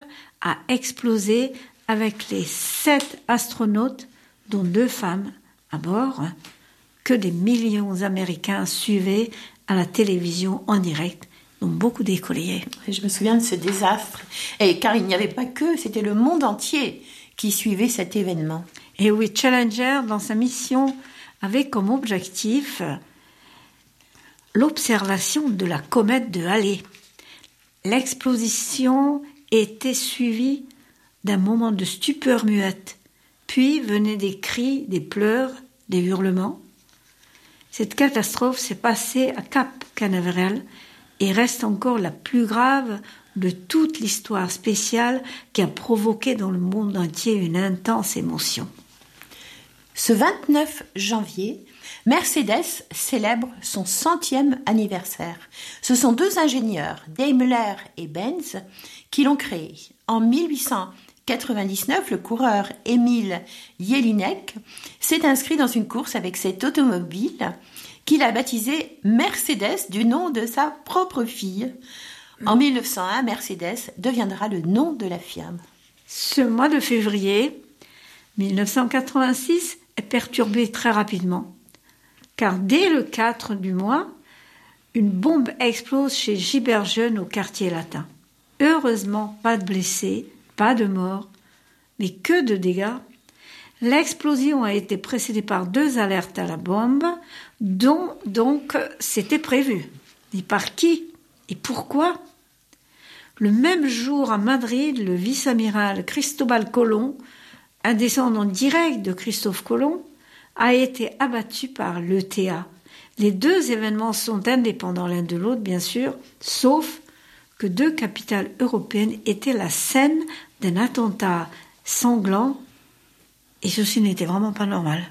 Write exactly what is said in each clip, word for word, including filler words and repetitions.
a explosé avec les sept astronautes, dont deux femmes à bord, que des millions d'Américains suivaient à la télévision en direct, dont beaucoup d'écoliers. Je me souviens de ce désastre. Et car il n'y avait pas que, c'était le monde entier qui suivait cet événement. Et oui, Challenger, dans sa mission, avait comme objectif l'observation de la comète de Halley. L'explosion était suivie d'un moment de stupeur muette. Puis venaient des cris, des pleurs, des hurlements. Cette catastrophe s'est passée à Cap Canaveral et reste encore la plus grave de toute l'histoire spatiale qui a provoqué dans le monde entier une intense émotion. Ce vingt-neuf janvier, Mercedes célèbre son centième anniversaire. Ce sont deux ingénieurs, Daimler et Benz, qui l'ont créé. En mille huit cent quatre-vingt-dix-neuf, le coureur Emil Jelinek s'est inscrit dans une course avec cette automobile qu'il a baptisée Mercedes du nom de sa propre fille. En mille neuf cent un, Mercedes deviendra le nom de la firme. Ce mois de février mille neuf cent quatre-vingt-six est perturbé très rapidement, car dès le quatre du mois, une bombe explose chez Giberjeune au quartier latin. Heureusement, pas de blessés, pas de morts, mais que de dégâts. L'explosion a été précédée par deux alertes à la bombe, dont donc c'était prévu. Et par qui et pourquoi? Le même jour à Madrid, le vice-amiral Cristobal Colón, un descendant direct de Christophe Colomb, a été abattu par l'E T A. Les deux événements sont indépendants l'un de l'autre, bien sûr, sauf que deux capitales européennes étaient la scène d'un attentat sanglant, et ceci n'était vraiment pas normal.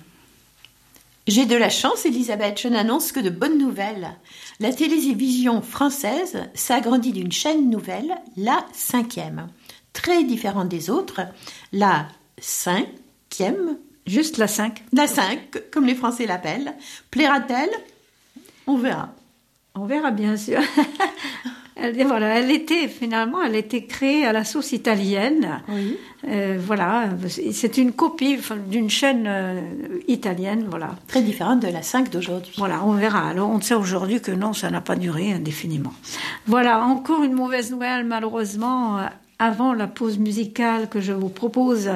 J'ai de la chance, Elisabeth, je n'annonce que de bonnes nouvelles. La télévision française s'agrandit d'une chaîne nouvelle, la cinquième. Très différente des autres, la cinquième. Juste la cinq. La cinq, comme les Français l'appellent. Plaira-t-elle? On verra. On verra, bien sûr. Elle, voilà, elle était finalement, elle était créée à la sauce italienne. Oui. Euh, voilà, c'est une copie enfin, d'une chaîne euh, italienne, voilà. Très différente de la cinq d'aujourd'hui. Voilà, on verra. Alors, on sait aujourd'hui que non, ça n'a pas duré indéfiniment. Voilà, encore une mauvaise nouvelle, malheureusement, avant la pause musicale que je vous propose.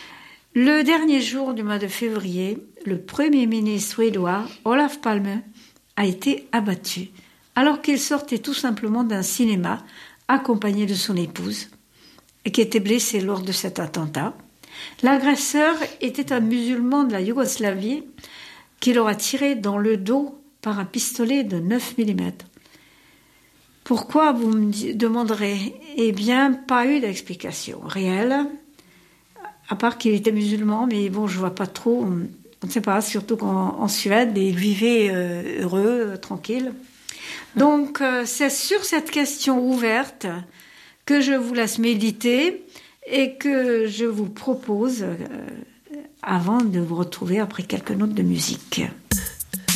Le dernier jour du mois de février, le Premier ministre suédois, Olof Palme, a été abattu, alors qu'il sortait tout simplement d'un cinéma, accompagné de son épouse, et qui était blessé lors de cet attentat. L'agresseur était un musulman de la Yougoslavie qui l'aura tiré dans le dos par un pistolet de neuf millimètres. Pourquoi, vous me demanderez? Eh bien, pas eu d'explication réelle, à part qu'il était musulman, mais bon, je vois pas trop, on ne sait pas, surtout qu'en en Suède, il vivait euh, heureux, euh, tranquille. Donc, euh, c'est sur cette question ouverte que je vous laisse méditer et que je vous propose, euh, avant de vous retrouver après quelques notes de musique.